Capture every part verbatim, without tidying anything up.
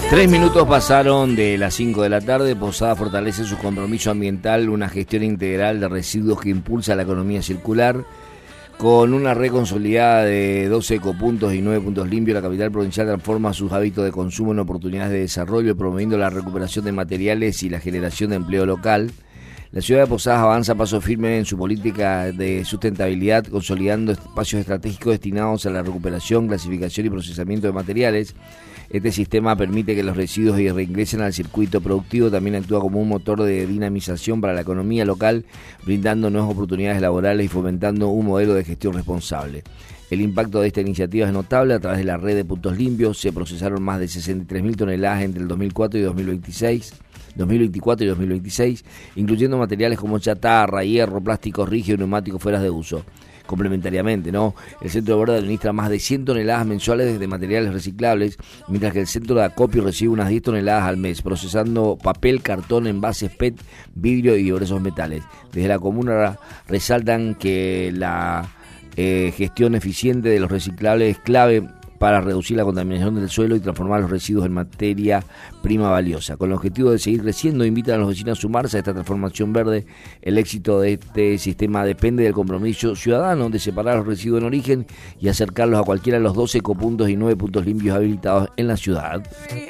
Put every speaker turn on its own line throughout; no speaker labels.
Tres minutos pasaron de las cinco de la tarde. Posada fortalece su compromiso ambiental, una gestión integral de residuos que impulsa la economía circular. Con una red consolidada de doce ecopuntos y nueve puntos limpios, la capital provincial transforma sus hábitos de consumo en oportunidades de desarrollo, promoviendo la recuperación de materiales y la generación de empleo local. La ciudad de Posadas avanza a paso firme en su política de sustentabilidad, consolidando espacios estratégicos destinados a la recuperación, clasificación y procesamiento de materiales. Este sistema permite que los residuos reingresen al circuito productivo, también actúa como un motor de dinamización para la economía local, brindando nuevas oportunidades laborales y fomentando un modelo de gestión responsable. El impacto de esta iniciativa es notable. A través de la red de puntos limpios se procesaron más de sesenta y tres mil toneladas entre el dos mil cuatro y dos mil veintiséis. dos mil veinticuatro y dos mil veintiséis, incluyendo materiales como chatarra, hierro, plásticos rígidos y neumáticos fuera de uso. Complementariamente, ¿no? El Centro de Verde administra más de cien toneladas mensuales de materiales reciclables, mientras que el Centro de Acopio recibe unas diez toneladas al mes, procesando papel, cartón, envases P E T, vidrio y diversos metales. Desde la comuna resaltan que la eh, gestión eficiente de los reciclables es clave para reducir la contaminación del suelo y transformar los residuos en materia prima valiosa. Con el objetivo de seguir creciendo, invitan a los vecinos a sumarse a esta transformación verde. El éxito de este sistema depende del compromiso ciudadano de separar los residuos en origen y acercarlos a cualquiera de los doce ecopuntos y nueve puntos limpios habilitados en la ciudad.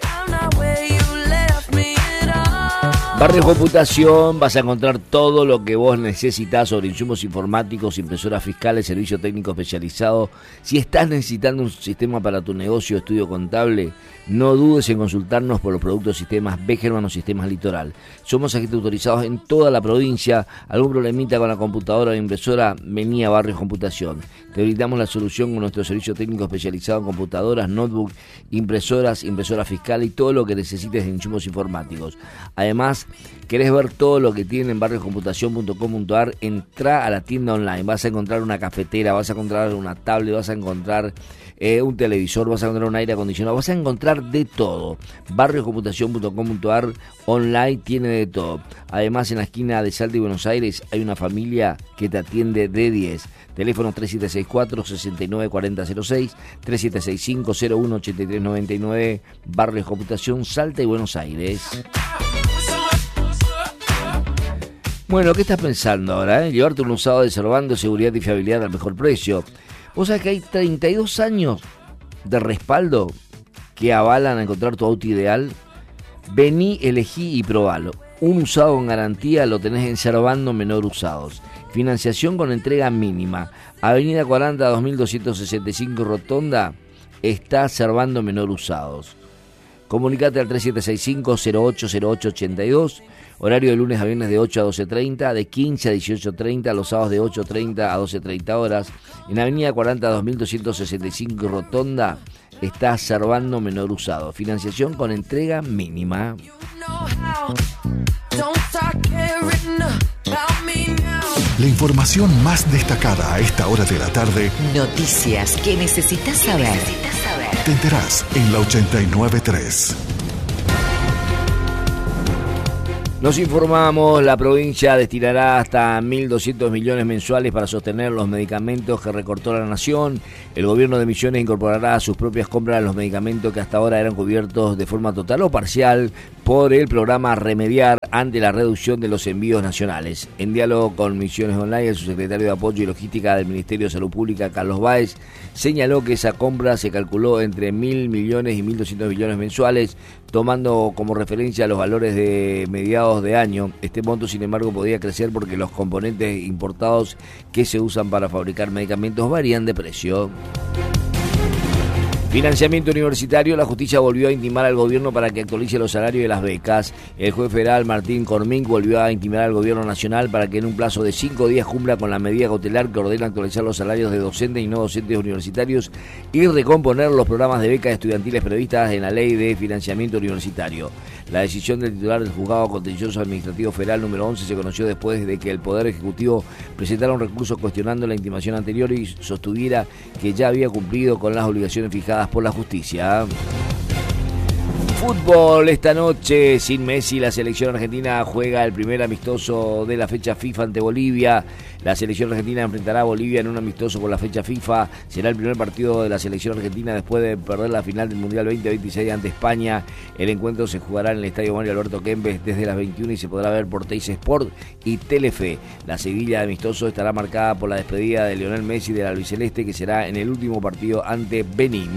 Barrio Computación, vas a encontrar todo lo que vos necesitas sobre insumos informáticos, impresoras fiscales, servicio técnico especializado. Si estás necesitando un sistema para tu negocio o estudio contable, no dudes en consultarnos por los productos sistemas Begerman o sistemas Litoral. Somos agentes autorizados en toda la provincia. ¿Algún problemita con la computadora o impresora? Vení a Barrio Computación. Te brindamos la solución con nuestro servicio técnico especializado en computadoras, notebook, impresoras, impresora fiscal y todo lo que necesites de insumos informáticos. Además, ¿querés ver todo lo que tienen en barrio computación punto com punto a r? Entrá a la tienda online, vas a encontrar una cafetera, vas a encontrar una tablet, vas a encontrar eh, un televisor, vas a encontrar un aire acondicionado, vas a encontrar de todo. barrio computación punto com punto a r online tiene de todo. Además, en la esquina de Salta y Buenos Aires hay una familia que te atiende de diez. Teléfono tres siete seis cuatro, seis nueve cuatro cero cero seis, tres siete seis cinco, cero uno ocho tres nueve nueve, Barrio Computación, Salta y Buenos Aires. Bueno, ¿qué estás pensando ahora? Eh? Llevarte un usado de Servando, seguridad y fiabilidad al mejor precio. Vos sabés que hay treinta y dos años de respaldo que avalan a encontrar tu auto ideal. Vení, elegí y probalo. Un usado con garantía lo tenés en Servando Menor Usados. Financiación con entrega mínima. Avenida cuarenta, dos mil doscientos sesenta y cinco, Rotonda, está Servando Menor Usados. Comunicate al tres siete seis cinco, cero ocho cero ocho ocho dos. Horario de lunes a viernes de ocho a doce treinta, de quince a dieciocho treinta, los sábados de ocho treinta a doce treinta horas. En Avenida cuarenta, dos mil doscientos sesenta y cinco, Rotonda, está Servando Menor Usado. Financiación con entrega mínima.
La información más destacada a esta hora de la tarde.
Noticias que necesitas saber.
Te enterás en la ochenta y nueve punto tres.
Nos informamos, la provincia destinará hasta mil doscientos millones mensuales para sostener los medicamentos que recortó la Nación. El gobierno de Misiones incorporará a sus propias compras los medicamentos que hasta ahora eran cubiertos de forma total o parcial por el programa Remediar ante la reducción de los envíos nacionales. En diálogo con Misiones Online, el subsecretario de Apoyo y Logística del Ministerio de Salud Pública, Carlos Báez, señaló que esa compra se calculó entre mil millones y mil doscientos millones mensuales, tomando como referencia los valores de mediados de año. Este monto, sin embargo, podría crecer porque los componentes importados que se usan para fabricar medicamentos varían de precio. Financiamiento universitario. La justicia volvió a intimar al gobierno para que actualice los salarios de las becas. El juez federal Martín Cormín volvió a intimar al gobierno nacional para que en un plazo de cinco días cumpla con la medida cautelar que ordena actualizar los salarios de docentes y no docentes universitarios y recomponer los programas de becas estudiantiles previstas en la Ley de Financiamiento Universitario. La decisión del titular del Juzgado Contencioso Administrativo Federal número once se conoció después de que el Poder Ejecutivo presentara un recurso cuestionando la intimación anterior y sostuviera que ya había cumplido con las obligaciones fijadas por la justicia. Fútbol esta noche, sin Messi, la selección argentina juega el primer amistoso de la fecha FIFA ante Bolivia. La selección argentina enfrentará a Bolivia en un amistoso por la fecha FIFA. Será el primer partido de la selección argentina después de perder la final del Mundial veinte veintiséis ante España. El encuentro se jugará en el Estadio Mario Alberto Kempes desde las veintiuna y se podrá ver por Teis Sport y Telefe. La seguidilla de amistoso estará marcada por la despedida de Lionel Messi del albiceleste, que será en el último partido ante Benín.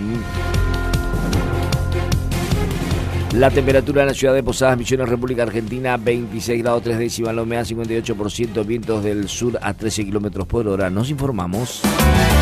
La temperatura en la ciudad de Posadas Misiones, República Argentina, veintiséis grados tres décimas, la humedad cincuenta y ocho por ciento, vientos del sur a trece kilómetros por hora. Nos informamos.